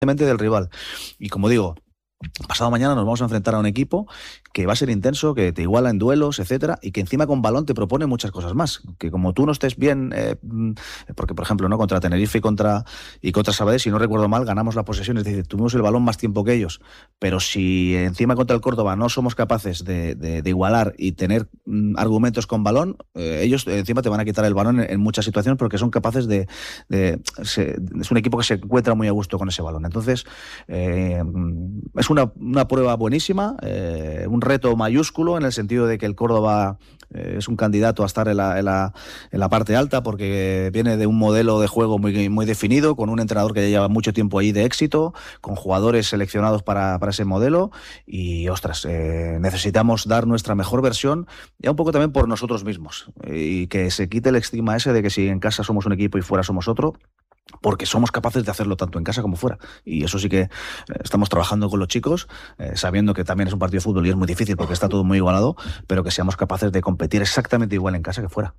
del rival. Y como digo, pasado mañana nos vamos a enfrentar a un equipo que va a ser intenso, que te iguala en duelos, etcétera, y que encima con balón te propone muchas cosas más. Que como tú no estés bien, porque por ejemplo, ¿no?, contra Tenerife y contra Sabadell, si no recuerdo mal, ganamos la posesión, es decir, tuvimos el balón más tiempo que ellos. Pero si encima contra el Córdoba no somos capaces de igualar y tener argumentos con balón, ellos encima te van a quitar el balón en muchas situaciones, porque son capaces es un equipo que se encuentra muy a gusto con ese balón. Entonces, es una prueba buenísima, un reto mayúsculo en el sentido de que el Córdoba es un candidato a estar en la parte alta, porque viene de un modelo de juego muy, muy definido, con un entrenador que ya lleva mucho tiempo ahí de éxito, con jugadores seleccionados para ese modelo, y ostras, necesitamos dar nuestra mejor versión, ya un poco también por nosotros mismos, y que se quite el estigma ese de que si en casa somos un equipo y fuera somos otro, porque somos capaces de hacerlo tanto en casa como fuera. Y eso sí que estamos trabajando con los chicos, sabiendo que también es un partido de fútbol y es muy difícil porque está todo muy igualado, pero que seamos capaces de competir exactamente igual en casa que fuera.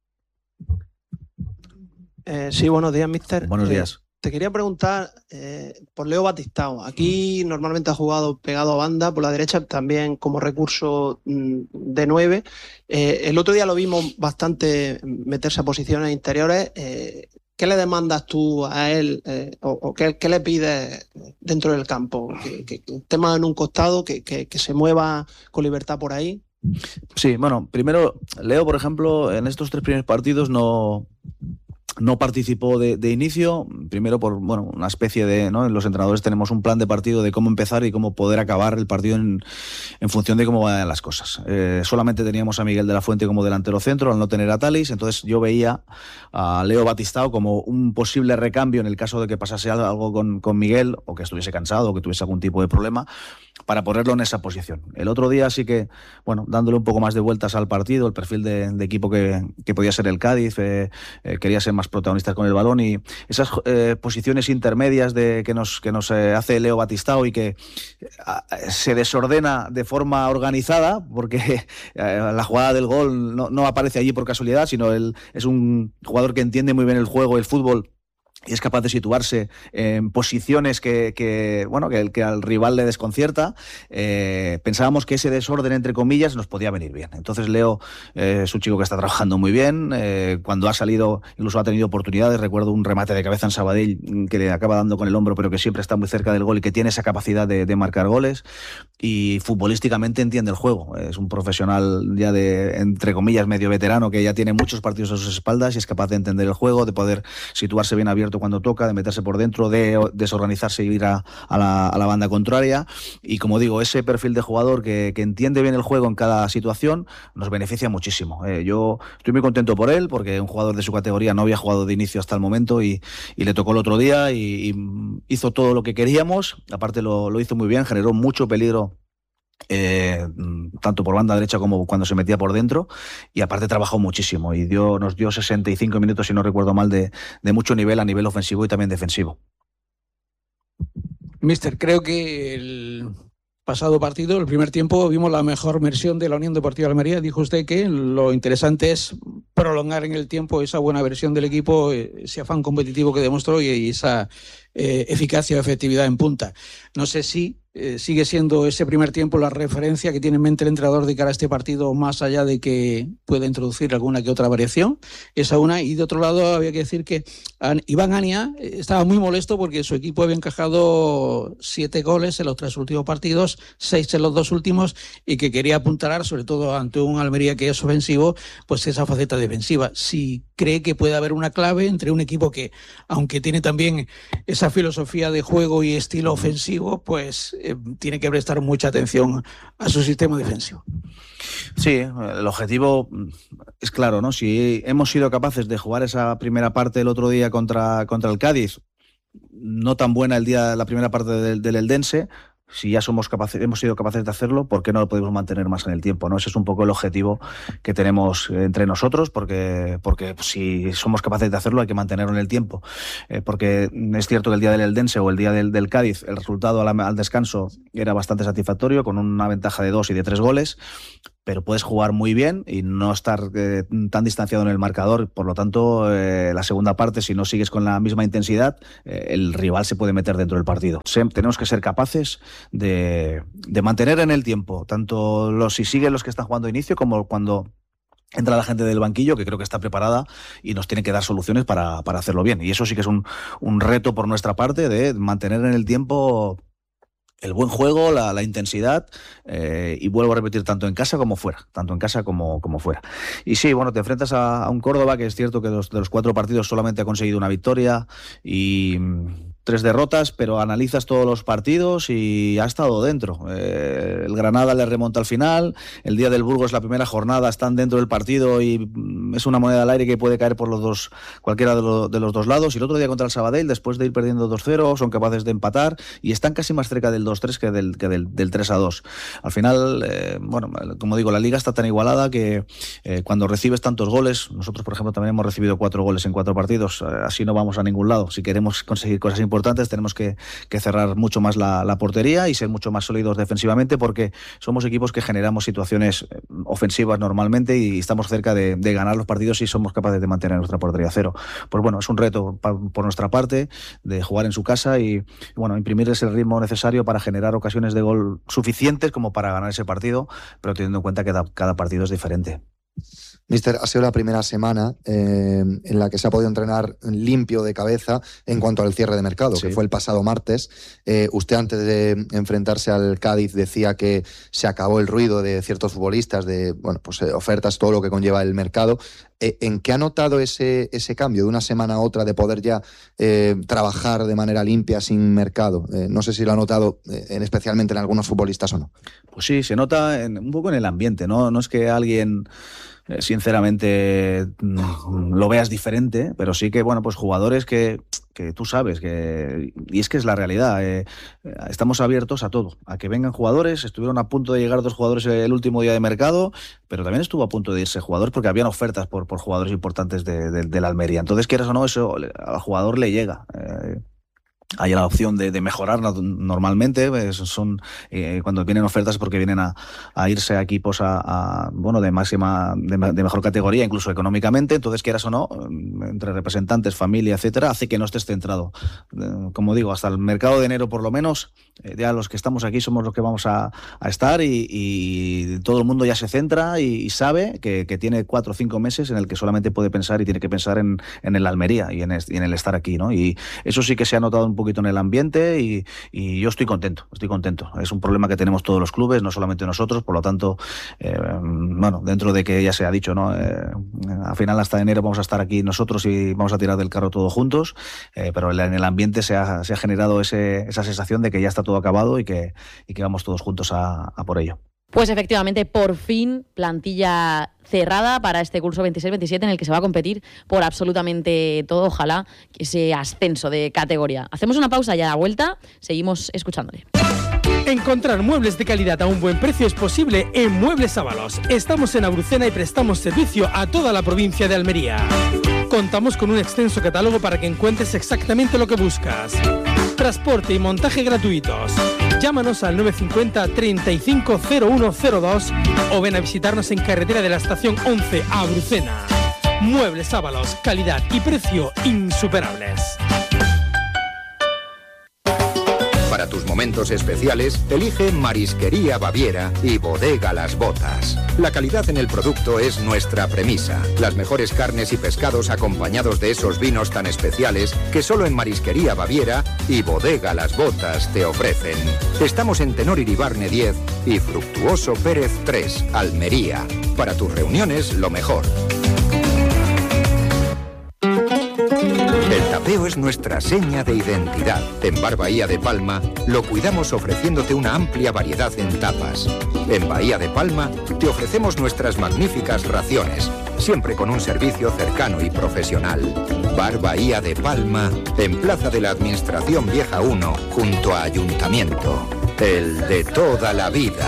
Sí, buenos días, míster. Buenos días. Te quería preguntar por Leo Batistao. Aquí normalmente ha jugado pegado a banda por la derecha, también como recurso de 9. El otro día lo vimos bastante meterse a posiciones interiores. ¿Qué le demandas tú a él o qué le pides dentro del campo? ¿Que esté más en un costado, que se mueva con libertad por ahí? Sí, bueno, primero, Leo, por ejemplo, en estos 3 primeros partidos no participó de inicio, primero por una especie de, ¿no?, los entrenadores tenemos un plan de partido de cómo empezar y cómo poder acabar el partido en función de cómo vayan las cosas. Solamente teníamos a Miguel de la Fuente como delantero centro, al no tener a Talis, entonces yo veía a Leo Batistao como un posible recambio en el caso de que pasase algo con Miguel, o que estuviese cansado, o que tuviese algún tipo de problema, para ponerlo en esa posición. El otro día sí que, dándole un poco más de vueltas al partido, el perfil de equipo que podía ser el Cádiz, quería ser más protagonistas con el balón, y esas posiciones intermedias que nos hace Leo Batistao y que se desordena de forma organizada, porque la jugada del gol no aparece allí por casualidad, sino él es un jugador que entiende muy bien el juego, el fútbol, y es capaz de situarse en posiciones que al rival le desconcierta. Pensábamos que ese desorden, entre comillas, nos podía venir bien. Entonces Leo es un chico que está trabajando muy bien. Cuando ha salido, incluso ha tenido oportunidades. Recuerdo un remate de cabeza en Sabadell que le acaba dando con el hombro, pero que siempre está muy cerca del gol y que tiene esa capacidad de marcar goles. Y futbolísticamente entiende el juego. Es un profesional ya entre comillas, medio veterano, que ya tiene muchos partidos a sus espaldas y es capaz de entender el juego, de poder situarse bien abierto cuando toca, de meterse por dentro, de desorganizarse y ir a la banda contraria. Y como digo, ese perfil de jugador que entiende bien el juego en cada situación nos beneficia muchísimo. Yo estoy muy contento por él, porque un jugador de su categoría no había jugado de inicio hasta el momento y le tocó el otro día y hizo todo lo que queríamos. Aparte lo hizo muy bien, generó mucho peligro, tanto por banda derecha como cuando se metía por dentro, y aparte trabajó muchísimo y nos dio 65 minutos, si no recuerdo mal, de mucho nivel a nivel ofensivo y también defensivo. Mister, creo que el pasado partido, el primer tiempo, vimos la mejor versión de la Unión Deportiva Almería. Dijo usted que lo interesante es prolongar en el tiempo esa buena versión del equipo, ese afán competitivo que demostró y esa eficacia o efectividad en punta. No sé si sigue siendo ese primer tiempo la referencia que tiene en mente el entrenador de cara a este partido, más allá de que pueda introducir alguna que otra variación. Esa una. Y de otro lado, había que decir que Iván Ania estaba muy molesto porque su equipo había encajado 7 goles en los 3 últimos partidos, 6 en los 2 últimos, y que quería apuntalar, sobre todo ante un Almería que es ofensivo, pues esa faceta defensiva. Si cree que puede haber una clave entre un equipo que, aunque tiene también esa filosofía de juego y estilo ofensivo, pues tiene que prestar mucha atención a su sistema defensivo. Sí, el objetivo es claro, ¿no? Si hemos sido capaces de jugar esa primera parte el otro día contra el Cádiz, no tan buena la primera parte del Eldense, si ya hemos sido capaces de hacerlo, ¿por qué no lo podemos mantener más en el tiempo, ¿no? Ese es un poco el objetivo que tenemos entre nosotros, porque si somos capaces de hacerlo hay que mantenerlo en el tiempo, porque es cierto que el día del Eldense o el día del Cádiz, el resultado al descanso era bastante satisfactorio, con una ventaja de 2 y de 3 goles, pero puedes jugar muy bien y no estar tan distanciado en el marcador. Por lo tanto, la segunda parte, si no sigues con la misma intensidad, el rival se puede meter dentro del partido. Tenemos que ser capaces de mantener en el tiempo, tanto si siguen los que están jugando de inicio como cuando entra la gente del banquillo, que creo que está preparada y nos tiene que dar soluciones para hacerlo bien. Y eso sí que es un reto por nuestra parte, de mantener en el tiempo el buen juego, la intensidad, y vuelvo a repetir, tanto en casa como fuera, fuera. Y sí, bueno, te enfrentas a un Córdoba que es cierto que de los 4 partidos solamente ha conseguido una victoria y 3 derrotas, pero analizas todos los partidos y ha estado dentro. El Granada le remonta al final, el día del Burgos, la primera jornada, están dentro del partido y es una moneda al aire que puede caer por cualquiera de los dos lados. Y el otro día contra el Sabadell, después de ir perdiendo 2-0, son capaces de empatar y están casi más cerca del 2-3 que del 3-2. Al final, bueno, como digo, la liga está tan igualada que cuando recibes tantos goles, nosotros por ejemplo también hemos recibido 4 goles en 4 partidos, así no vamos a ningún lado. Si queremos conseguir cosas importantes, tenemos que cerrar mucho más la portería y ser mucho más sólidos defensivamente, porque somos equipos que generamos situaciones ofensivas normalmente y estamos cerca de ganar los partidos si somos capaces de mantener nuestra portería a cero. Pues bueno, es un reto por nuestra parte de jugar en su casa y bueno, imprimirles el ritmo necesario para generar ocasiones de gol suficientes como para ganar ese partido, pero teniendo en cuenta que cada partido es diferente. Mister, ha sido la primera semana en la que se ha podido entrenar limpio de cabeza en cuanto al cierre de mercado, sí, que fue el pasado martes. Usted, antes de enfrentarse al Cádiz, decía que se acabó el ruido de ciertos futbolistas, de ofertas, todo lo que conlleva el mercado. ¿En qué ha notado ese cambio de una semana a otra de poder ya trabajar de manera limpia sin mercado? No sé si lo ha notado especialmente en algunos futbolistas o no. Pues sí, se nota un poco en el ambiente, ¿no? No es que alguien sinceramente lo veas diferente, pero sí que, bueno, pues jugadores que tú sabes, y es que es la realidad, estamos abiertos a todo, a que vengan jugadores. Estuvieron a punto de llegar 2 jugadores el último día de mercado, pero también estuvo a punto de irse jugadores porque habían ofertas por jugadores importantes de la Almería. Entonces, quieras o no, eso al jugador le llega. Hay la opción de mejorar normalmente, cuando vienen ofertas porque vienen a irse a equipos de mejor categoría, incluso económicamente. Entonces, quieras o no, entre representantes, familia, etcétera, hace que no estés centrado. Como digo, hasta el mercado de enero por lo menos, ya los que estamos aquí somos los que vamos a estar y todo el mundo ya se centra y sabe que tiene 4 o 5 meses en el que solamente puede pensar y tiene que pensar en el Almería y en el estar aquí, ¿no? Y eso sí que se ha notado un poquito en el ambiente y yo estoy contento. Es un problema que tenemos todos los clubes, no solamente nosotros, por lo tanto, dentro de que ya se ha dicho, ¿no? Al final hasta enero vamos a estar aquí nosotros y vamos a tirar del carro todos juntos, pero en el ambiente se ha generado esa sensación de que ya está todo acabado y que vamos todos juntos a por ello. Pues efectivamente, por fin, plantilla cerrada para este curso 26-27 en el que se va a competir por absolutamente todo. Ojalá ese ascenso de categoría. Hacemos una pausa y a la vuelta seguimos escuchándole. Encontrar muebles de calidad a un buen precio es posible en Muebles Ábalos. Estamos en Abrucena y prestamos servicio a toda la provincia de Almería. Contamos con un extenso catálogo para que encuentres exactamente lo que buscas. Transporte y montaje gratuitos. Llámanos al 950 35 0102 o ven a visitarnos en carretera de la estación 11 a Abrucena. Muebles Ábalos, calidad y precio insuperables. Para tus momentos especiales, elige Marisquería Baviera y Bodega Las Botas. La calidad en el producto es nuestra premisa. Las mejores carnes y pescados acompañados de esos vinos tan especiales que solo en Marisquería Baviera y Bodega Las Botas te ofrecen. Estamos en Tenor Iribarne 10 y Fructuoso Pérez 3, Almería. Para tus reuniones, lo mejor. El tapeo es nuestra seña de identidad. En Bar Bahía de Palma lo cuidamos ofreciéndote una amplia variedad en tapas. En Bahía de Palma te ofrecemos nuestras magníficas raciones, siempre con un servicio cercano y profesional. Bar Bahía de Palma, en Plaza de la Administración Vieja 1, junto a Ayuntamiento. El de toda la vida.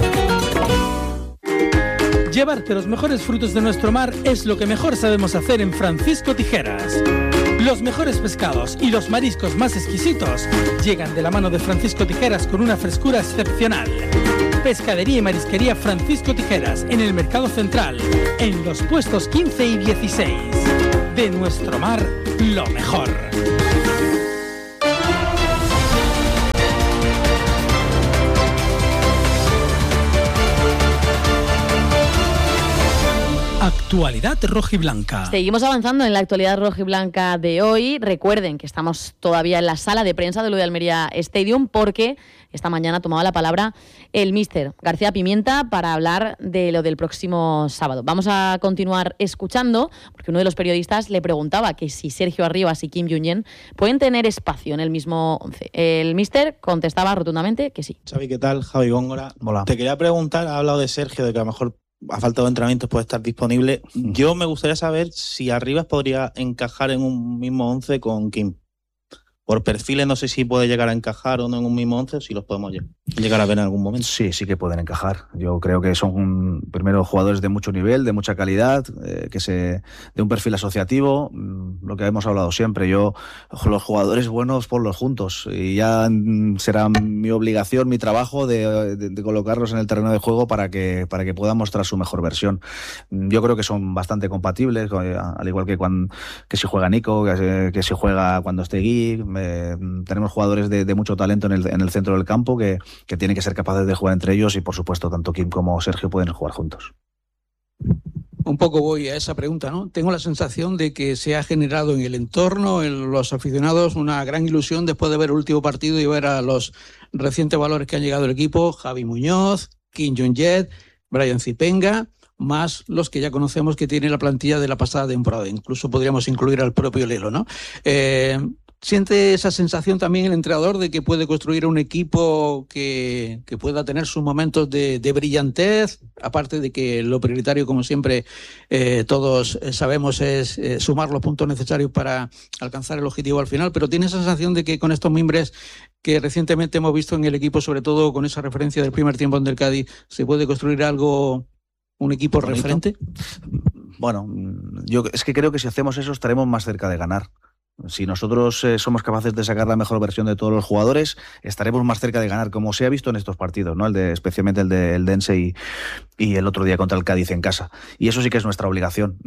Llevarte los mejores frutos de nuestro mar es lo que mejor sabemos hacer en Francisco Tijeras. Los mejores pescados y los mariscos más exquisitos llegan de la mano de Francisco Tijeras con una frescura excepcional. Pescadería y Marisquería Francisco Tijeras, en el Mercado Central, en los puestos 15 y 16. De nuestro mar, lo mejor. Actualidad rojiblanca. Seguimos avanzando en la actualidad rojiblanca de hoy. Recuerden que estamos todavía en la sala de prensa del Luis de Almería Stadium porque esta mañana tomaba la palabra el míster García Pimienta para hablar de lo del próximo sábado. Vamos a continuar escuchando porque uno de los periodistas le preguntaba que si Sergio Arribas y Kim Jong-un pueden tener espacio en el mismo 11. El míster contestaba rotundamente que sí. Xavi, ¿qué tal? Javi Góngora. Hola. Te quería preguntar, ha hablado de Sergio, de que a lo mejor a falta de entrenamientos puede estar disponible. Yo me gustaría saber si Arribas podría encajar en un mismo 11 con Kim. Por perfiles no sé si puede llegar a encajar o no en un mismo 11, o si los podemos llegar a ver en algún momento. Sí que pueden encajar. Yo creo que son primero jugadores de mucho nivel, de mucha calidad, de un perfil asociativo, lo que hemos hablado siempre. Yo, los jugadores buenos, ponlos juntos y ya será mi obligación, mi trabajo de colocarlos en el terreno de juego para que puedan mostrar su mejor versión. Yo creo que son bastante compatibles, al igual que si juega Nico, que si juega cuando esté Gui. Tenemos jugadores de mucho talento en el centro del campo que tienen que ser capaces de jugar entre ellos y, por supuesto, tanto Kim como Sergio pueden jugar juntos. Un poco voy a esa pregunta, ¿no? Tengo la sensación de que se ha generado en el entorno, en los aficionados, una gran ilusión después de ver el último partido y ver a los recientes valores que han llegado al equipo: Javi Muñoz, Kim Jong-un, Brian Zipenga, más los que ya conocemos que tiene la plantilla de la pasada temporada. Incluso podríamos incluir al propio Lelo, ¿no? ¿Siente esa sensación también el entrenador de que puede construir un equipo que pueda tener sus momentos de brillantez? Aparte de que lo prioritario, como siempre, todos sabemos, es sumar los puntos necesarios para alcanzar el objetivo al final. Pero ¿tiene esa sensación de que con estos mimbres que recientemente hemos visto en el equipo, sobre todo con esa referencia del primer tiempo ante el Cádiz, se puede construir un equipo referente? Bueno, yo es que creo que si hacemos eso estaremos más cerca de ganar. Si nosotros somos capaces de sacar la mejor versión de todos los jugadores, estaremos más cerca de ganar, como se ha visto en estos partidos, ¿no? Especialmente el de Eldense y el otro día contra el Cádiz en casa. Y eso sí que es nuestra obligación,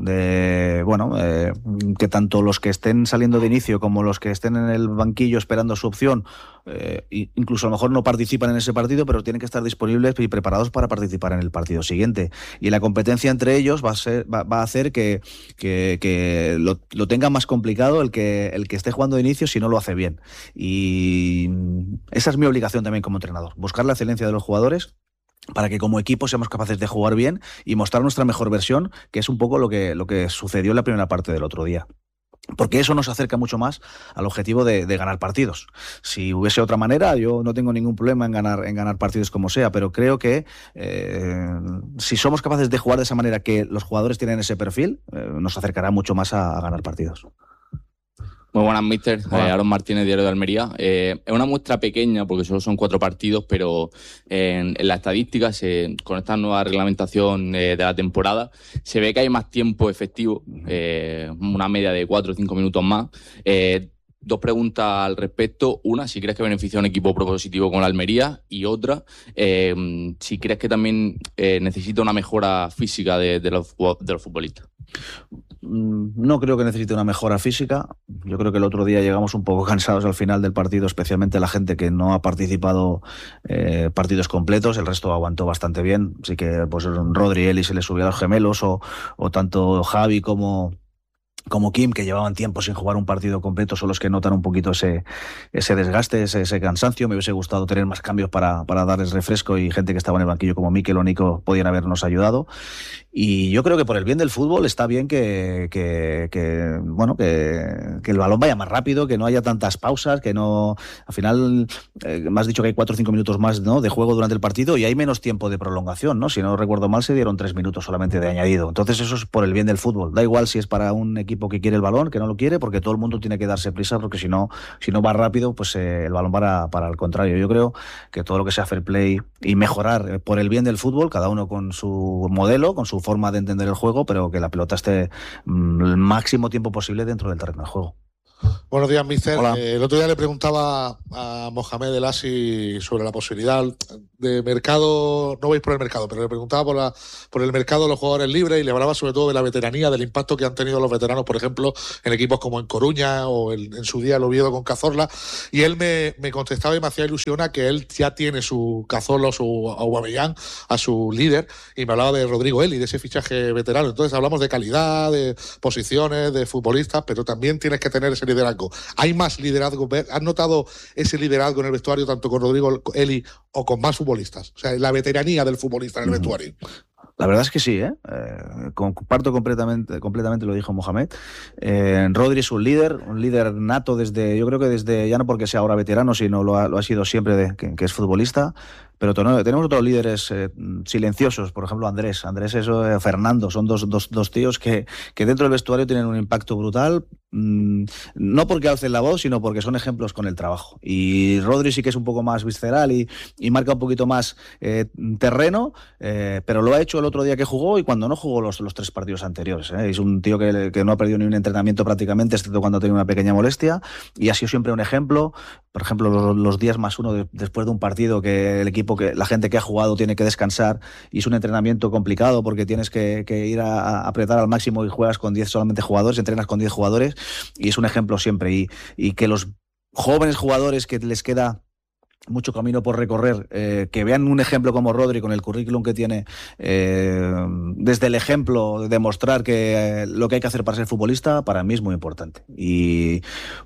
que tanto los que estén saliendo de inicio como los que estén en el banquillo esperando su opción, incluso a lo mejor no participan en ese partido, pero tienen que estar disponibles y preparados para participar en el partido siguiente. Y la competencia entre ellos va a hacer que lo tenga más complicado el que esté jugando de inicio si no lo hace bien. Y esa es mi obligación también como entrenador, buscar la excelencia de los jugadores para que como equipo seamos capaces de jugar bien y mostrar nuestra mejor versión, que es un poco lo que sucedió en la primera parte del otro día. Porque eso nos acerca mucho más al objetivo de ganar partidos. Si hubiese otra manera, yo no tengo ningún problema en ganar partidos como sea, pero creo que si somos capaces de jugar de esa manera, que los jugadores tienen ese perfil, nos acercará mucho más a ganar partidos. Muy buenas, míster. Aaron Martínez, Diario de Almería. Es una muestra pequeña porque solo son 4 partidos, pero en la estadística, con esta nueva reglamentación de la temporada, se ve que hay más tiempo efectivo, una media de 4 o 5 minutos más. 2 preguntas al respecto. Una, si crees que beneficia a un equipo propositivo con la Almería, y otra, si crees que también necesita una mejora física de los futbolistas. No creo que necesite una mejora física. Yo creo que el otro día llegamos un poco cansados al final del partido, especialmente la gente que no ha participado partidos completos. El resto aguantó bastante bien. Así que pues Rodri y Eli se les subió a los gemelos, o tanto Javi como Kim, que llevaban tiempo sin jugar un partido completo, son los que notan un poquito ese desgaste, ese cansancio. Me hubiese gustado tener más cambios para darles refresco, y gente que estaba en el banquillo como Mikel o Nico podían habernos ayudado. Y yo creo que por el bien del fútbol está bien que el balón vaya más rápido, que no haya tantas pausas, que no... Al final, me has dicho que hay 4 o 5 minutos más, ¿no?, de juego durante el partido, y hay menos tiempo de prolongación, ¿no? Si no recuerdo mal, se dieron 3 minutos solamente de añadido. Entonces eso es por el bien del fútbol. Da igual si es para un equipo que quiere el balón, que no lo quiere, porque todo el mundo tiene que darse prisa, porque si no va rápido, pues el balón para el contrario. Yo creo que todo lo que sea fair play y mejorar por el bien del fútbol, cada uno con su modelo, con su forma de entender el juego, pero que la pelota esté el máximo tiempo posible dentro del terreno de juego. Buenos días, míster. Hola. El otro día le preguntaba a Mohamed El Asi sobre la posibilidad de mercado, no vais por el mercado, pero le preguntaba por el mercado de los jugadores libres y le hablaba sobre todo de la veteranía, del impacto que han tenido los veteranos, por ejemplo, en equipos como en Coruña o en su día el Oviedo con Cazorla, y él me contestaba y me hacía ilusión a que él ya tiene su Cazorla, su Aubameyang, a su líder, y me hablaba de Rodrigo Eli, de ese fichaje veterano. Entonces hablamos de calidad, de posiciones, de futbolistas, pero también tienes que tener ese liderazgo. ¿Hay más liderazgo? ¿Has notado ese liderazgo en el vestuario tanto con Rodrigo Eli o con más futbolistas? O sea, la veteranía del futbolista en el vestuario. La verdad es que sí, comparto completamente lo dijo Mohamed. Rodri es un líder nato yo creo que desde, ya no porque sea ahora veterano, sino lo ha sido siempre que es futbolista. Pero tenemos otros líderes silenciosos, por ejemplo Andrés, Fernando, son dos tíos que dentro del vestuario tienen un impacto brutal, no porque alcen la voz, sino porque son ejemplos con el trabajo. Y Rodri sí que es un poco más visceral y marca un poquito más terreno, pero lo ha hecho el otro día que jugó y cuando no jugó los 3 partidos anteriores. Es un tío que no ha perdido ni un entrenamiento prácticamente, excepto cuando ha tenido una pequeña molestia, y ha sido siempre un ejemplo. Por ejemplo, los días +1 después de un partido que el equipo, que la gente que ha jugado tiene que descansar y es un entrenamiento complicado porque tienes que ir a apretar al máximo y juegas con 10 solamente jugadores, entrenas con 10 jugadores y es un ejemplo siempre. Y que los jóvenes jugadores que les queda mucho camino por recorrer, que vean un ejemplo como Rodri con el currículum que tiene, desde el ejemplo demostrar que lo que hay que hacer para ser futbolista, para mí es muy importante. Y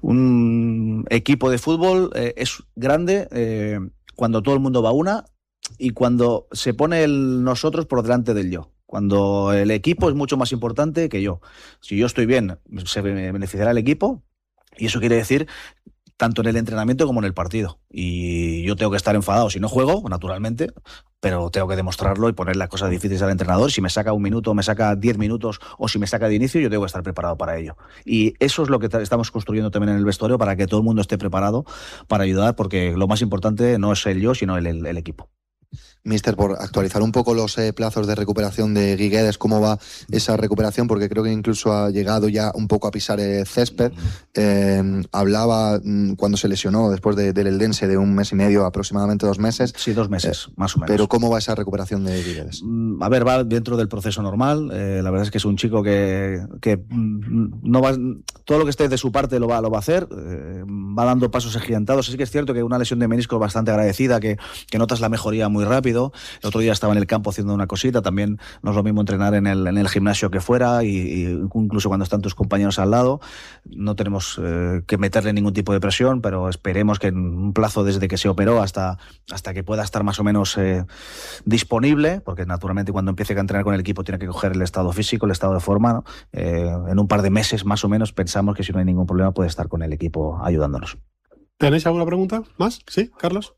un equipo de fútbol es grande cuando todo el mundo va a una y cuando se pone el nosotros por delante del yo. Cuando el equipo es mucho más importante que yo. Si yo estoy bien, se beneficiará el equipo y eso quiere decir tanto en el entrenamiento como en el partido. Y yo tengo que estar enfadado si no juego, naturalmente, pero tengo que demostrarlo y poner las cosas difíciles al entrenador. Si me saca 1 minuto, me saca 10 minutos o si me saca de inicio, yo tengo que estar preparado para ello. Y eso es lo que estamos construyendo también en el vestuario para que todo el mundo esté preparado para ayudar, porque lo más importante no es el yo, sino el equipo. Míster, por actualizar un poco los plazos de recuperación de Guiguedes, ¿cómo va esa recuperación? Porque creo que incluso ha llegado ya un poco a pisar el césped. Hablaba cuando se lesionó después del Eldense de 1 mes y medio, aproximadamente 2 meses. Sí, 2 meses, más o menos. Pero ¿cómo va esa recuperación de Guiguedes? A ver, va dentro del proceso normal. La verdad es que es un chico que no va, todo lo que esté de su parte lo va a hacer. Va dando pasos agigantados. Sí que es cierto que una lesión de menisco bastante agradecida, que notas la mejoría muy rápido. El otro día estaba en el campo haciendo una cosita. También no es lo mismo entrenar en el gimnasio que fuera, y incluso cuando están tus compañeros al lado. No tenemos que meterle ningún tipo de presión, pero esperemos que en un plazo desde que se operó hasta que pueda estar más o menos disponible, porque naturalmente cuando empiece a entrenar con el equipo tiene que coger el estado físico, el estado de forma, ¿no? En un par de meses más o menos pensamos que si no hay ningún problema puede estar con el equipo ayudándonos. ¿Tenéis alguna pregunta más? ¿Sí, Carlos?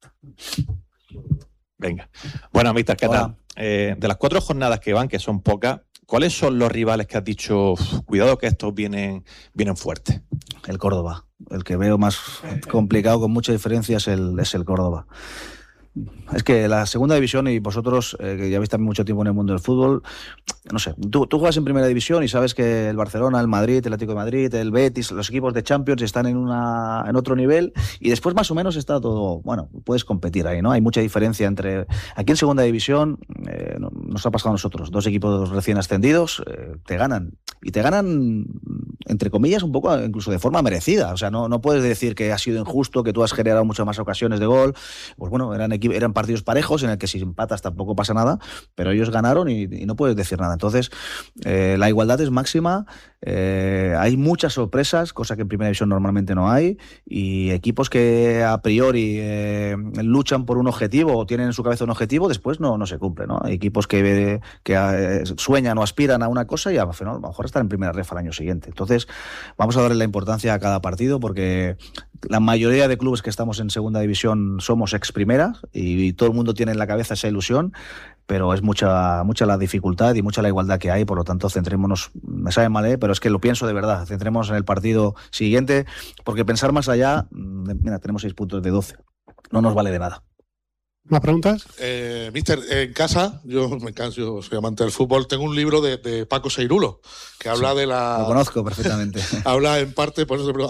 Venga. Bueno, míster, ¿qué tal? De las 4 jornadas que van, que son pocas, ¿cuáles son los rivales que has dicho, cuidado que estos vienen fuertes? El Córdoba. El que veo más complicado, con mucha diferencia, es el Córdoba. Es que la segunda división, y vosotros que ya habéis también mucho tiempo en el mundo del fútbol, no sé, tú juegas en primera división y sabes que el Barcelona, el Madrid, el Atlético de Madrid, el Betis, los equipos de Champions están en otro nivel, y después más o menos está todo, bueno, puedes competir ahí, ¿no? Hay mucha diferencia entre... Aquí en segunda división nos ha pasado a nosotros, 2 equipos recién ascendidos, te ganan, y te ganan entre comillas un poco incluso de forma merecida. O sea, no puedes decir que ha sido injusto, que tú has generado muchas más ocasiones de gol. Pues bueno, eran partidos parejos en el que si empatas tampoco pasa nada, pero ellos ganaron y no puedes decir nada. Entonces, la igualdad es máxima, hay muchas sorpresas, cosa que en primera división normalmente no hay, y equipos que a priori luchan por un objetivo o tienen en su cabeza un objetivo, después no se cumple, ¿no? Hay equipos que sueñan o aspiran a una cosa y a lo mejor están en primera ref al año siguiente. Entonces, vamos a darle la importancia a cada partido, porque la mayoría de clubes que estamos en segunda división somos ex primera y todo el mundo tiene en la cabeza esa ilusión, pero es mucha la dificultad y mucha la igualdad que hay. Por lo tanto, centrémonos, me sabe mal, pero es que lo pienso de verdad, centrémonos en el partido siguiente, porque pensar más allá, mira, tenemos 6 puntos de 12, no nos vale de nada. ¿Más preguntas? Mister, en casa, yo soy amante del fútbol, tengo un libro de Paco Seirulo que habla de la... Lo conozco perfectamente. habla en parte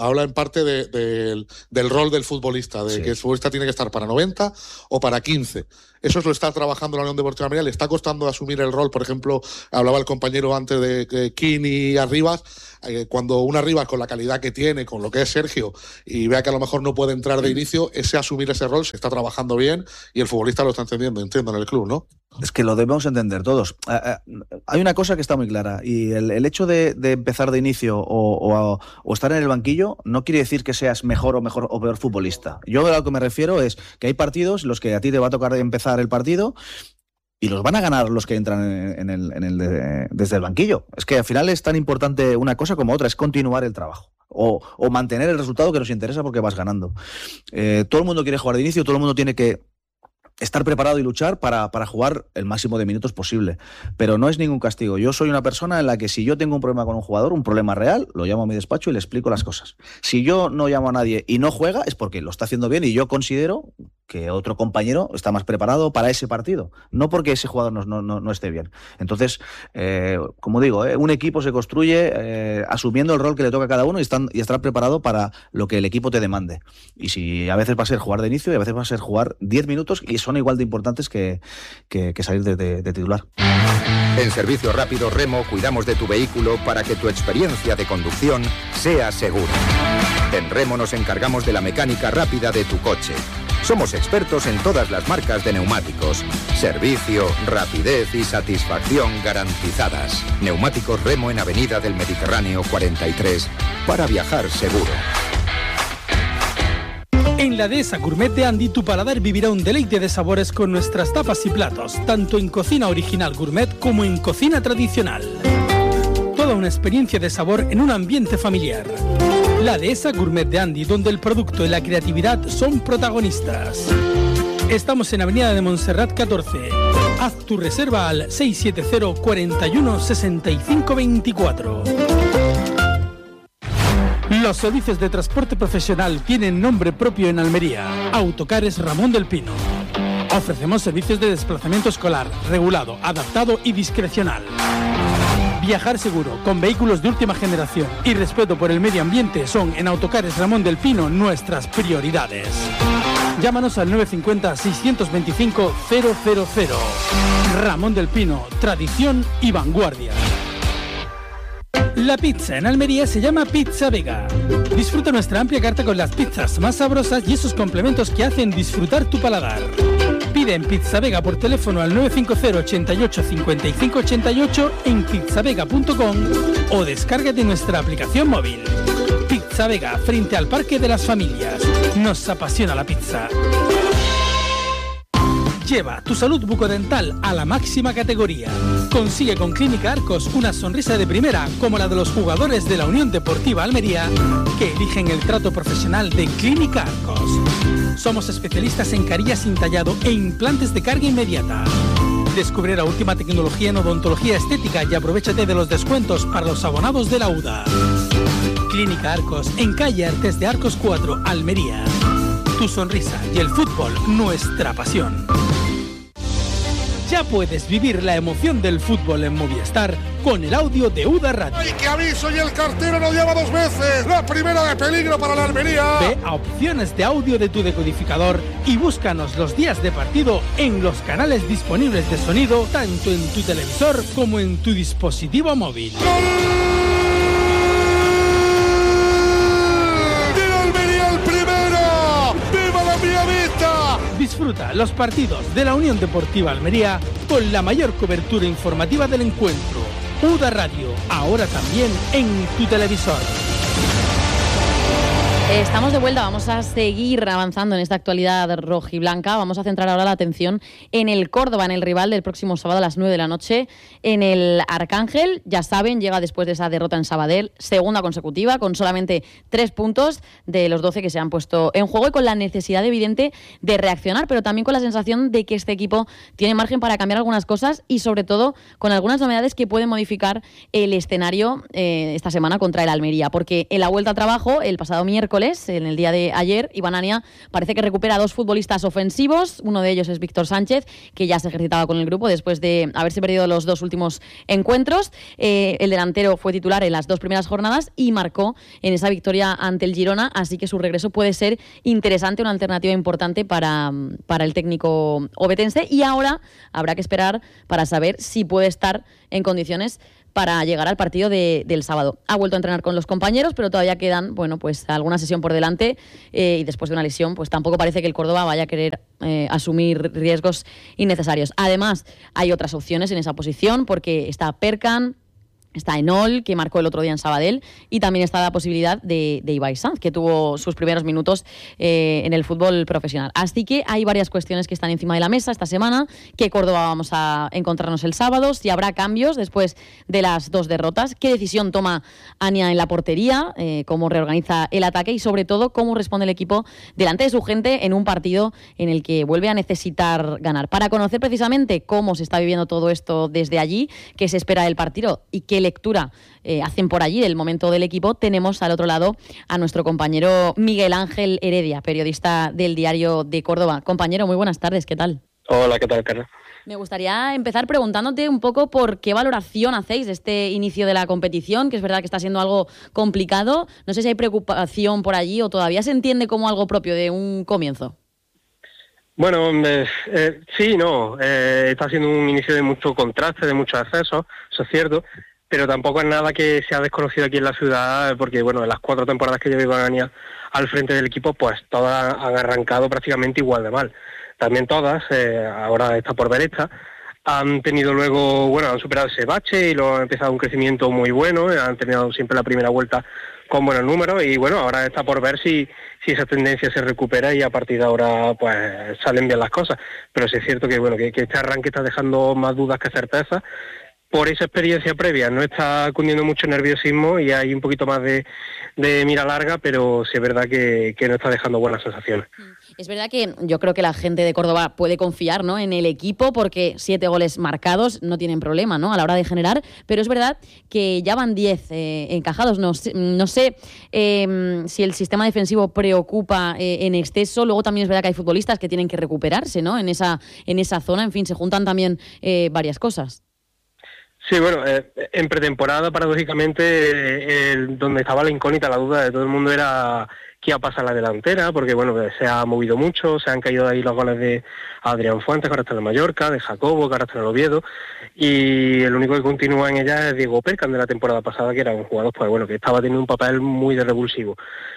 del rol del futbolista, de que el futbolista tiene que estar para 90 o para 15. Eso lo está trabajando la Unión Deportiva Almería, le está costando asumir el rol. Por ejemplo, hablaba el compañero antes de Kini y Arribas, cuando un Arribas con la calidad que tiene, con lo que es Sergio, y vea que a lo mejor no puede entrar de inicio, asumir ese rol se está trabajando bien y el futbolista lo está entendiendo, entiendo, en el club, ¿no? Es que lo debemos entender todos. Hay una cosa que está muy clara, y el hecho de empezar de inicio o estar en el banquillo no quiere decir que seas mejor o peor futbolista. Yo a lo que me refiero es que hay partidos en los que a ti te va a tocar empezar el partido y los van a ganar los que entran desde el banquillo. Es que al final es tan importante una cosa como otra, es continuar el trabajo. O mantener el resultado que nos interesa porque vas ganando. Todo el mundo quiere jugar de inicio, todo el mundo tiene que estar preparado y luchar para jugar el máximo de minutos posible. Pero no es ningún castigo. Yo soy una persona en la que si yo tengo un problema con un jugador, un problema real, lo llamo a mi despacho y le explico las cosas. Si yo no llamo a nadie y no juega, es porque lo está haciendo bien y yo considero que otro compañero está más preparado para ese partido. No porque ese jugador no esté bien. Entonces, como digo, un equipo se construye asumiendo el rol que le toca a cada uno y estar preparado para lo que el equipo te demande. Y si a veces va a ser jugar de inicio y a veces va a ser jugar 10 minutos y son igual de importantes que salir de titular. En Servicio Rápido Remo cuidamos de tu vehículo para que tu experiencia de conducción sea segura. En Remo nos encargamos de la mecánica rápida de tu coche. Somos expertos en todas las marcas de neumáticos. Servicio, rapidez y satisfacción garantizadas. Neumáticos Remo en Avenida del Mediterráneo 43 para viajar seguro. En la Dehesa Gourmet de Andy, tu paladar vivirá un deleite de sabores con nuestras tapas y platos, tanto en cocina original gourmet como en cocina tradicional. Toda una experiencia de sabor en un ambiente familiar. La Dehesa Gourmet de Andy, donde el producto y la creatividad son protagonistas. Estamos en Avenida de Montserrat 14. Haz tu reserva al 670 41 65 24. Los servicios de transporte profesional tienen nombre propio en Almería. Autocares Ramón del Pino. Ofrecemos servicios de desplazamiento escolar, regulado, adaptado y discrecional. Viajar seguro, con vehículos de última generación y respeto por el medio ambiente son en Autocares Ramón del Pino nuestras prioridades. Llámanos al 950-625-000. Ramón del Pino, tradición y vanguardia. La pizza en Almería se llama Pizza Vega. Disfruta nuestra amplia carta con las pizzas más sabrosas y esos complementos que hacen disfrutar tu paladar. Pide en Pizza Vega por teléfono al 950 88 55 88 en pizzavega.com o descárgate nuestra aplicación móvil. Pizza Vega, frente al Parque de las Familias. Nos apasiona la pizza. Lleva tu salud bucodental a la máxima categoría. Consigue con Clínica Arcos una sonrisa de primera como la de los jugadores de la Unión Deportiva Almería que eligen el trato profesional de Clínica Arcos. Somos especialistas en carillas sin tallado e implantes de carga inmediata. Descubre la última tecnología en odontología estética y aprovéchate de los descuentos para los abonados de la UDA. Clínica Arcos, en calle Artes de Arcos 4, Almería. Tu sonrisa y el fútbol, nuestra pasión. Ya puedes vivir la emoción del fútbol en Movistar con el audio de UDA Radio. ¡Ay, qué aviso! Y el cartero nos llama 2 veces. La primera de peligro para la Almería. Ve a opciones de audio de tu decodificador y búscanos los días de partido en los canales disponibles de sonido, tanto en tu televisor como en tu dispositivo móvil. Disfruta los partidos de la Unión Deportiva Almería con la mayor cobertura informativa del encuentro. UDA Radio, ahora también en tu televisor. Estamos de vuelta, vamos a seguir avanzando en esta actualidad rojiblanca. Vamos a centrar ahora la atención en el Córdoba, en el rival del próximo sábado a las 9 de la noche, en el Arcángel. Ya saben, llega después de esa derrota en Sabadell, segunda consecutiva, con solamente 3 puntos de los 12 que se han puesto en juego y con la necesidad evidente de reaccionar, pero también con la sensación de que este equipo tiene margen para cambiar algunas cosas y sobre todo con algunas novedades que pueden modificar el escenario esta semana contra el Almería, porque en la vuelta a trabajo, el pasado miércoles, miércoles, en el día de ayer, Iván Ania parece que recupera 2 futbolistas ofensivos. Uno de ellos es Víctor Sánchez, que ya se ejercitaba con el grupo después de haberse perdido los 2 últimos encuentros. El delantero fue titular en las 2 primeras jornadas y marcó en esa victoria ante el Girona, así que su regreso puede ser interesante, una alternativa importante para el técnico ovetense. Y ahora habrá que esperar para saber si puede estar en condiciones para llegar al partido del sábado. Ha vuelto a entrenar con los compañeros, pero todavía quedan, pues alguna sesión por delante, y después de una lesión, pues tampoco parece que el Córdoba vaya a querer asumir riesgos innecesarios. Además, hay otras opciones en esa posición, porque está Perkan, está Enol, que marcó el otro día en Sabadell, y también está la posibilidad de Ibai Sanz, que tuvo sus primeros minutos en el fútbol profesional. Así que hay varias cuestiones que están encima de la mesa esta semana. ¿Qué Córdoba vamos a encontrarnos el sábado? Si habrá cambios después de las 2 derrotas. ¿Qué decisión toma Ania en la portería? ¿Cómo reorganiza el ataque? Y sobre todo, ¿cómo responde el equipo delante de su gente en un partido en el que vuelve a necesitar ganar? Para conocer precisamente cómo se está viviendo todo esto desde allí, qué se espera del partido y qué lectura hacen por allí del momento del equipo, tenemos al otro lado a nuestro compañero Miguel Ángel Heredia, periodista del Diario de Córdoba. Compañero, muy buenas tardes, ¿qué tal? Hola, ¿qué tal, Carla? Me gustaría empezar preguntándote un poco por qué valoración hacéis de este inicio de la competición, que es verdad que está siendo algo complicado. No sé si hay preocupación por allí o todavía se entiende como algo propio de un comienzo. Bueno, sí, no. Está siendo un inicio de mucho contraste, de muchos accesos, eso es cierto, pero tampoco es nada que sea desconocido aquí en la ciudad, porque bueno, en las 4 temporadas que lleva Iván Ania al frente del equipo, pues todas han arrancado prácticamente igual de mal. También todas, ahora está por ver esta, han tenido luego, bueno, han superado ese bache y lo han empezado un crecimiento muy bueno, han tenido siempre la primera vuelta con buenos números y bueno, ahora está por ver si esa tendencia se recupera y a partir de ahora pues salen bien las cosas. Pero sí es cierto que bueno, que este arranque está dejando más dudas que certezas. Por esa experiencia previa no está cundiendo mucho nerviosismo y hay un poquito más de mira larga, pero sí es verdad que no está dejando buenas sensaciones. Es verdad que yo creo que la gente de Córdoba puede confiar, ¿no?, en el equipo, porque 7 goles marcados no tienen problema, ¿no?, a la hora de generar, pero es verdad que ya van 10 encajados. No sé si el sistema defensivo preocupa en exceso. Luego también es verdad que hay futbolistas que tienen que recuperarse, ¿no?, en esa zona. En fin, se juntan también varias cosas. Sí, bueno, en pretemporada, paradójicamente, donde estaba la incógnita, la duda de todo el mundo era qué iba a pasar la delantera, porque bueno, se ha movido mucho, se han caído ahí los goles de Adrián Fuentes, que ahora está en el Mallorca, de Jacobo, que ahora está en el Oviedo, y el único que continúa en ella es Diego Perkan, de la temporada pasada, que era un jugador, pues bueno, que estaba teniendo un papel muy de revulsivo.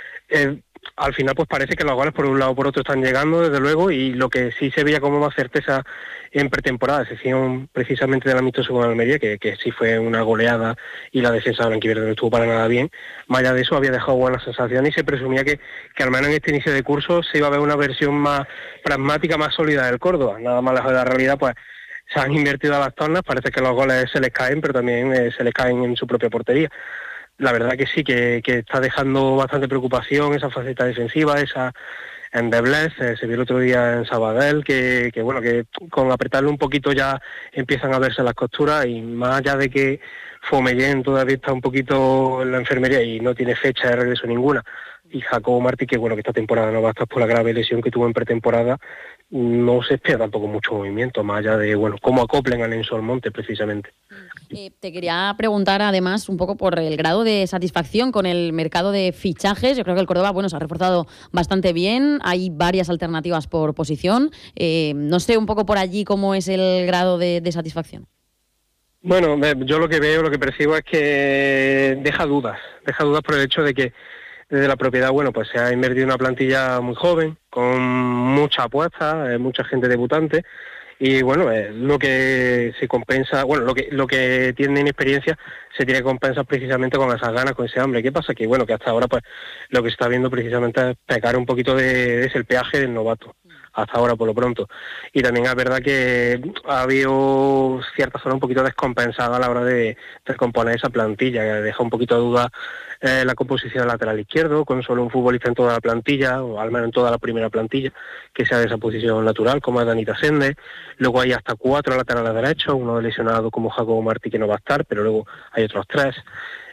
Al final pues parece que los goles por un lado o por otro están llegando, desde luego, y lo que sí se veía como más certeza en pretemporada, excepción precisamente del amistoso con Almería, que sí fue una goleada y la defensa blanquiverde no estuvo para nada bien. Más allá de eso había dejado buenas sensaciones y se presumía que al menos en este inicio de curso se iba a ver una versión más pragmática, más sólida del Córdoba. Nada más lejos de la realidad, pues se han invertido a las tornas, parece que los goles se les caen, pero también se les caen en su propia portería. La verdad que sí, que está dejando bastante preocupación esa faceta defensiva, esa endeblez. Se vio el otro día en Sabadell que bueno, que con apretarle un poquito ya empiezan a verse las costuras, y más allá de que Fomellén todavía está un poquito en la enfermería y no tiene fecha de regreso ninguna, y Jacobo Martí, que bueno, que esta temporada no va a estar por la grave lesión que tuvo en pretemporada, no se espera tampoco mucho movimiento, más allá de bueno, cómo acoplen a Nenso Almonte precisamente. Te quería preguntar además un poco por el grado de satisfacción con el mercado de fichajes. Yo creo que el Córdoba se ha reforzado bastante bien, hay varias alternativas por posición. No sé un poco por allí cómo es el grado de satisfacción. Bueno, yo lo que veo, lo que percibo es que deja dudas por el hecho de que desde la propiedad, bueno, pues se ha invertido en una plantilla muy joven, con mucha apuesta, mucha gente debutante, y bueno, lo que se compensa, bueno, lo que tienen experiencia se tiene que compensar precisamente con esas ganas, con ese hambre. ¿Qué pasa? Que bueno, que hasta ahora pues lo que se está viendo precisamente es pecar un poquito de ese el peaje del novato, hasta ahora por lo pronto. Y también es verdad que ha habido cierta zona un poquito descompensada a la hora de recomponer esa plantilla, que deja un poquito de duda la composición del lateral izquierdo, con solo un futbolista en toda la plantilla, o al menos en toda la primera plantilla, que sea de esa posición natural, como es Danita Sende. Luego hay hasta 4 laterales derechos, uno lesionado como Jacobo Martí, que no va a estar, pero luego hay otros 3.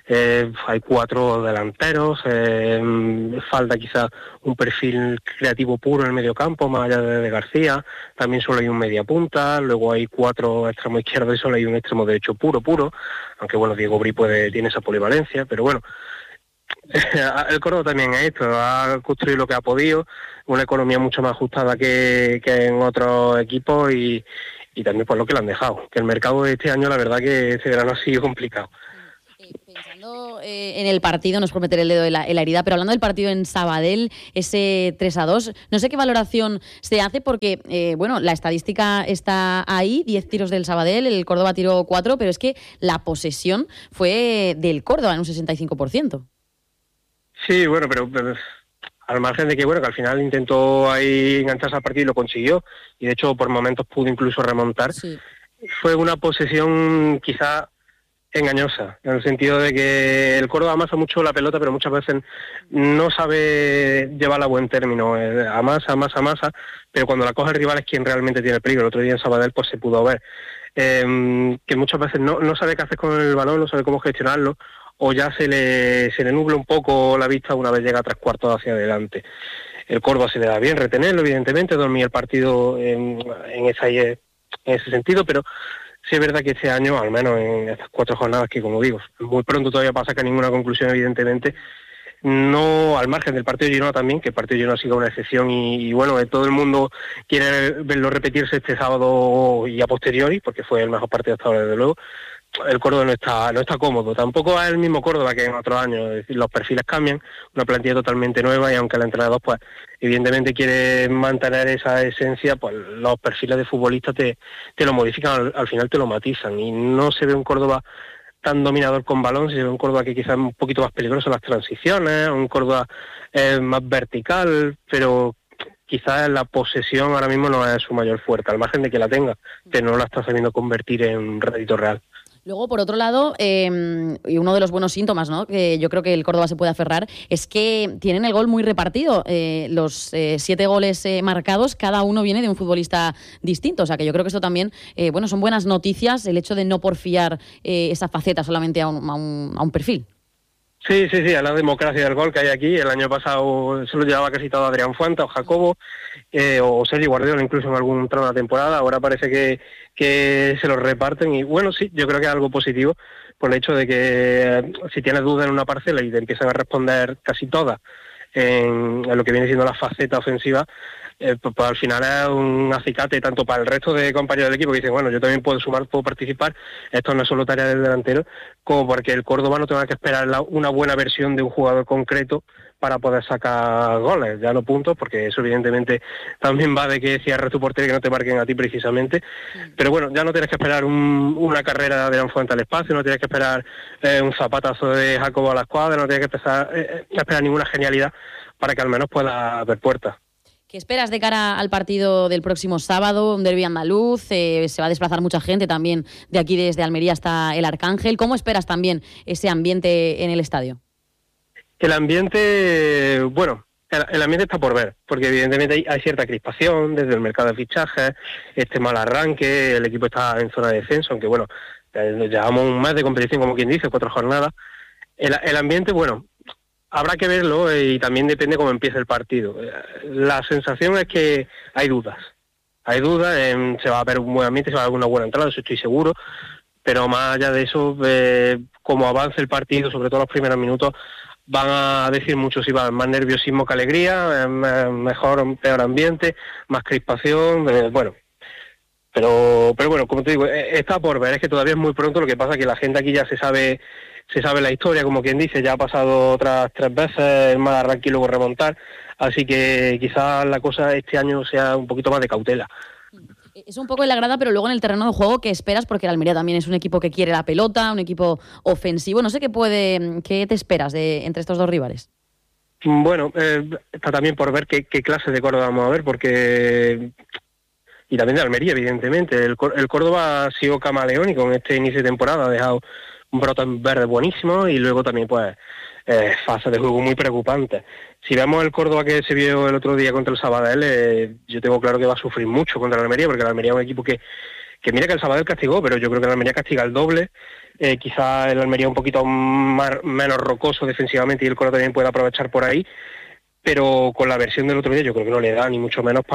hay 4 delanteros, falta quizá un perfil creativo puro en el mediocampo, más allá de García, también solo hay un media punta, luego hay 4 extremos izquierdos y solo hay un extremo derecho puro, aunque bueno, Diego Bri tiene esa polivalencia, pero bueno, el Córdoba también es esto, ha construido lo que ha podido, una economía mucho más ajustada que en otros equipos y también por lo que le han dejado, que el mercado de este año la verdad que este verano ha sido complicado. Pensando en el partido, no es por meter el dedo en la herida, pero hablando del partido en Sabadell, ese 3-2, no sé qué valoración se hace porque, bueno, la estadística está ahí, 10 tiros del Sabadell, el Córdoba tiró 4, pero es que la posesión fue del Córdoba en un 65%. Sí, bueno, pero al margen de que, bueno, que al final intentó ahí engancharse al partido y lo consiguió, y de hecho por momentos pudo incluso remontar, sí. Fue una posesión quizá engañosa, en el sentido de que el Córdoba amasa mucho la pelota, pero muchas veces no sabe llevarla a buen término, amasa, pero cuando la coge el rival es quien realmente tiene el peligro. El otro día en Sabadell pues se pudo ver que muchas veces no sabe qué hacer con el balón, no sabe cómo gestionarlo, o ya se le nubla un poco la vista una vez llega 3/4 hacia adelante. El Córdoba se le da bien retenerlo, evidentemente, dormir el partido en ese sentido, pero sí es verdad que este año, al menos en estas 4 jornadas, que como digo, muy pronto todavía para sacar ninguna conclusión, evidentemente, no al margen del partido de Girona también, que el partido de Girona ha sido una excepción y bueno, todo el mundo quiere verlo repetirse este sábado y a posteriori, porque fue el mejor partido hasta ahora, desde luego. El Córdoba no está cómodo, tampoco es el mismo Córdoba que en otros años, es decir, los perfiles cambian, una plantilla totalmente nueva y aunque el entrenador pues evidentemente quiere mantener esa esencia, pues los perfiles de futbolistas te lo modifican, al final te lo matizan y no se ve un Córdoba tan dominador con balón, se ve un Córdoba que quizás es un poquito más peligroso en las transiciones, un Córdoba más vertical, pero quizás la posesión ahora mismo no es su mayor fuerte, al margen de que la tenga, pero no la está sabiendo convertir en rédito real. Luego, por otro lado, y uno de los buenos síntomas, ¿no?, que yo creo que el Córdoba se puede aferrar, es que tienen el gol muy repartido. Los 7 goles marcados, cada uno viene de un futbolista distinto. O sea, que yo creo que esto también, bueno, son buenas noticias, el hecho de no porfiar esa faceta solamente a un perfil. Sí, a la democracia del gol que hay aquí. El año pasado se lo llevaba casi todo Adrián Fuentes o Jacobo, o Sergio Guardiola incluso en algún tramo de la temporada. Ahora parece que se los reparten y bueno, sí, yo creo que es algo positivo por el hecho de que si tienes dudas en una parcela y te empiezan a responder casi todas en lo que viene siendo la faceta ofensiva, pues al final es un acicate tanto para el resto de compañeros del equipo que dicen, bueno, yo también puedo sumar, puedo participar, esto no es solo tarea del delantero, como porque el Córdoba no tenga que esperar una buena versión de un jugador concreto para poder sacar goles, ya no puntos, porque eso evidentemente también va de que cierres tu portería y que no te marquen a ti precisamente, pero bueno, ya no tienes que esperar una carrera de Adrián Fuentes al espacio, no tienes que esperar un zapatazo de Jacobo a la escuadra, no tienes que esperar ninguna genialidad para que al menos pueda haber puertas. ¿Qué esperas de cara al partido del próximo sábado, un derbi andaluz? Se va a desplazar mucha gente también de aquí desde Almería hasta el Arcángel. ¿Cómo esperas también ese ambiente en el estadio? El ambiente, bueno, el ambiente está por ver, porque evidentemente hay cierta crispación desde el mercado de fichajes, este mal arranque, el equipo está en zona de descenso, aunque bueno, llevamos un mes de competición, como quien dice, 4 jornadas. El ambiente, bueno, habrá que verlo y también depende cómo empiece el partido. La sensación es que hay dudas, se va a ver un buen ambiente, se va a ver una buena entrada, eso estoy seguro, pero más allá de eso, como avance el partido, sobre todo los primeros minutos, van a decir mucho si va a haber más nerviosismo que alegría, mejor o peor ambiente, más crispación, bueno. Pero bueno, como te digo, está por ver, es que todavía es muy pronto, lo que pasa es que la gente aquí ya se sabe la historia, como quien dice, ya ha pasado otras 3 veces el mal arranque y luego remontar, así que quizás la cosa este año sea un poquito más de cautela. Es un poco en la grada, pero luego en el terreno de juego, ¿qué esperas? Porque el Almería también es un equipo que quiere la pelota, un equipo ofensivo. No sé qué te esperas entre estos dos rivales. Bueno, está también por ver qué clase de Córdoba vamos a ver, porque... Y también de Almería, evidentemente. El Córdoba ha sido camaleónico en este inicio de temporada, ha dejado un brote verde buenísimo y luego también pues fase de juego muy preocupante. Si vemos el Córdoba que se vio el otro día contra el Sabadell, yo tengo claro que va a sufrir mucho contra el Almería, porque el Almería es un equipo que que mira que el Sabadell castigó, pero yo creo que el Almería castiga el doble. Quizá el Almería un poquito menos rocoso defensivamente y el Coro también puede aprovechar por ahí, pero con la versión del otro día yo creo que no le da ni mucho menos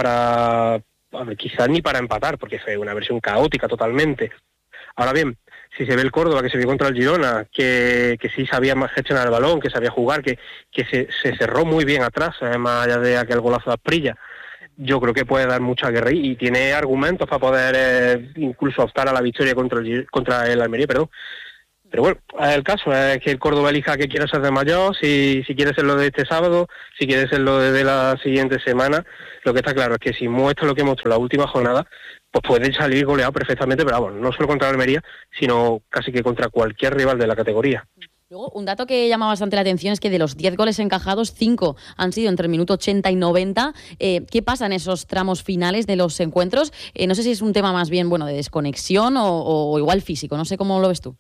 quizás ni para empatar, porque fue una versión caótica totalmente. Ahora bien, si se ve el Córdoba que se vio contra el Girona, que sí sabía más gestionar el balón, que sabía jugar, que se cerró muy bien atrás, más allá de aquel golazo de Asprilla, yo creo que puede dar mucha guerra y tiene argumentos para poder incluso optar a la victoria contra el Almería, perdón. Pero bueno, el caso es que el Córdoba elija qué quiere ser de mayor, si quiere ser lo de este sábado, si quiere ser lo de la siguiente semana. Lo que está claro es que si muestra lo que mostró la última jornada, pues puede salir goleado perfectamente, pero vamos, no solo contra el Almería, sino casi que contra cualquier rival de la categoría. Luego, un dato que llama bastante la atención es que de los 10 goles encajados, 5 han sido entre el minuto 80 y 90. ¿Qué pasa en esos tramos finales de los encuentros? No sé si es un tema más bien de desconexión o igual físico, no sé cómo lo ves tú.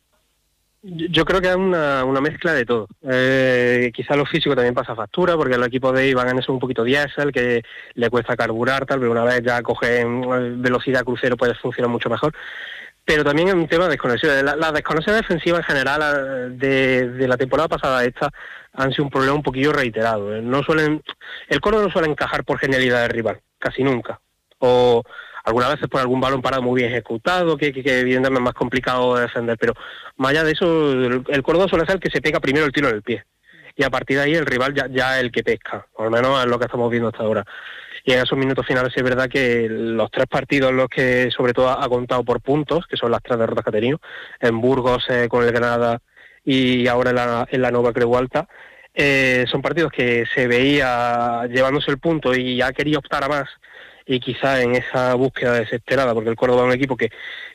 Yo creo que es una mezcla de todo. Quizá lo físico también pasa factura, porque los equipos de ahí van en eso un poquito diésel, que le cuesta carburar, tal, pero una vez ya cogen velocidad crucero puede funcionar mucho mejor. Pero también es un tema de desconexión. La desconexión defensiva en general de la temporada pasada a esta han sido un problema un poquillo reiterado. El Córdoba no suele encajar por genialidad del rival, casi nunca. O algunas veces por algún balón parado muy bien ejecutado, que evidentemente es más complicado de defender, pero más allá de eso, el Córdoba suele ser el que se pega primero el tiro del pie, y a partir de ahí el rival ya es el que pesca, o al menos es lo que estamos viendo hasta ahora. Y en esos minutos finales es verdad que los 3 partidos en los que sobre todo ha contado por puntos, que son las 3 derrotas que ha tenido, en Burgos con el Granada y ahora en la Nova Creu Alta, son partidos que se veía llevándose el punto y ha querido optar a más, y quizá en esa búsqueda desesperada, porque el Córdoba es un equipo que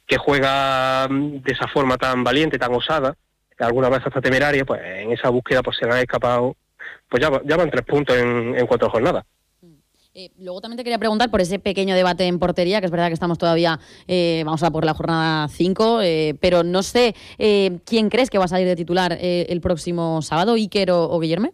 juega de esa forma tan valiente, tan osada, algunas veces hasta temeraria, pues en esa búsqueda pues se le han escapado, pues ya van 3 puntos en 4 jornadas. Luego también te quería preguntar por ese pequeño debate en portería, que es verdad que estamos todavía, vamos a por la jornada 5, pero no sé, ¿quién crees que va a salir de titular el próximo sábado, Iker o Guillerme?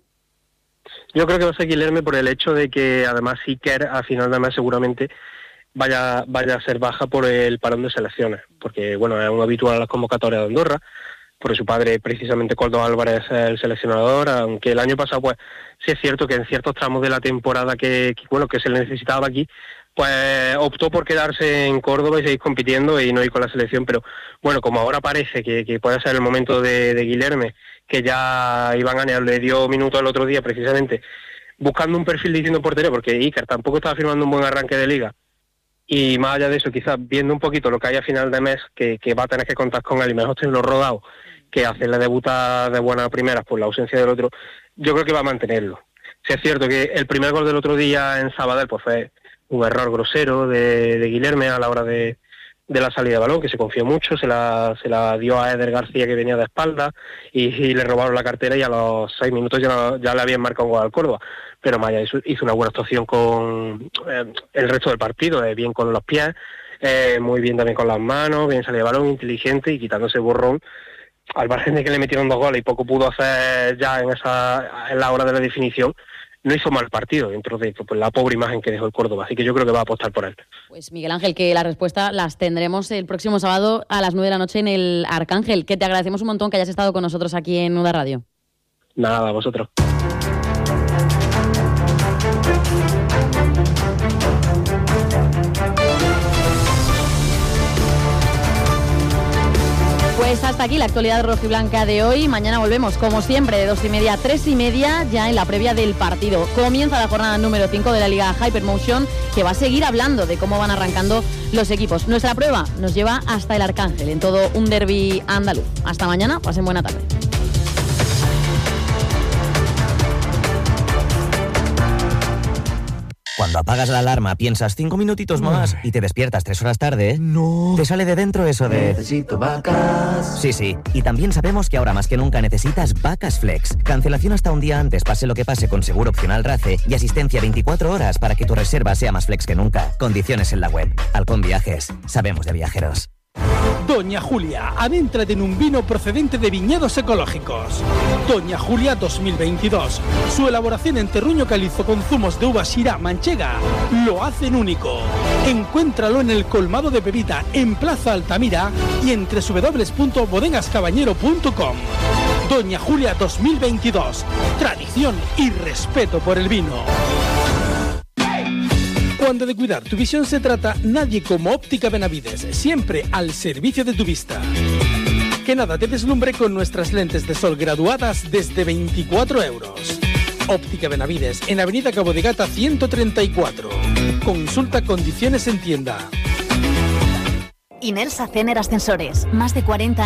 Yo creo que va a ser Guilherme por el hecho de que además Iker a final de mes seguramente vaya a ser baja por el parón de selecciones, porque bueno, es un habitual a las convocatorias de Andorra, porque su padre precisamente Koldo Álvarez es el seleccionador, aunque el año pasado pues sí es cierto que en ciertos tramos de la temporada que se le necesitaba aquí, pues optó por quedarse en Córdoba y seguir compitiendo y no ir con la selección, pero bueno, como ahora parece que puede ser el momento de Guilherme, que ya Iván Aneal le dio minutos el otro día precisamente buscando un perfil diciendo portería, porque Iker tampoco estaba firmando un buen arranque de liga, y más allá de eso quizás viendo un poquito lo que hay a final de mes, que va a tener que contar con él y mejor tenerlo rodado que hacerle debutar de buenas primeras por la ausencia del otro, yo creo que va a mantenerlo. Si es cierto que el primer gol del otro día en Sabadell pues fue un error grosero de Guilherme a la hora de la salida de balón, que se confió mucho, se la dio a Eder García, que venía de espalda, y le robaron la cartera, y a los 6 minutos ya le habían marcado un gol al Córdoba. Pero Maya hizo una buena actuación con el resto del partido, bien con los pies, muy bien también con las manos, bien salida de balón, inteligente y quitándose borrón, al margen de que le metieron 2 goles y poco pudo hacer ya en la hora de la definición. No hizo mal partido dentro de pues, la pobre imagen que dejó el Córdoba, así que yo creo que va a apostar por él. Pues Miguel Ángel, que la respuesta las tendremos el próximo sábado a las 9 de la noche en el Arcángel, que te agradecemos un montón que hayas estado con nosotros aquí en Nuda Radio. Nada, a vosotros. Pues hasta aquí la actualidad rojiblanca de hoy. Mañana volvemos, como siempre, de 2:30 a 3:30, ya en la previa del partido. Comienza la jornada número 5 de la Liga Hypermotion, que va a seguir hablando de cómo van arrancando los equipos. Nuestra prueba nos lleva hasta el Arcángel, en todo un derbi andaluz. Hasta mañana, pasen buena tarde. Cuando apagas la alarma piensas 5 minutitos más y te despiertas 3 horas tarde. No. Te sale de dentro eso de... Necesito vacas. Sí. Y también sabemos que ahora más que nunca necesitas Vacas Flex. Cancelación hasta un día antes, pase lo que pase, con seguro opcional RACE y asistencia 24 horas para que tu reserva sea más flex que nunca. Condiciones en la web. Halcón Viajes. Sabemos de viajeros. Doña Julia, adéntrate en un vino procedente de viñedos ecológicos. Doña Julia 2022. Su elaboración en terruño calizo con zumos de uva Syrah manchega lo hacen único. Encuéntralo en el colmado de Pepita en Plaza Altamira y en www.bodegascabañero.com. Doña Julia 2022. Tradición y respeto por el vino. Cuando de cuidar tu visión se trata, nadie como Óptica Benavides, siempre al servicio de tu vista. Que nada te deslumbre con nuestras lentes de sol graduadas desde 24 euros. Óptica Benavides, en Avenida Cabo de Gata 134. Consulta condiciones en tienda. Inelsa Cener Ascensores, más de 40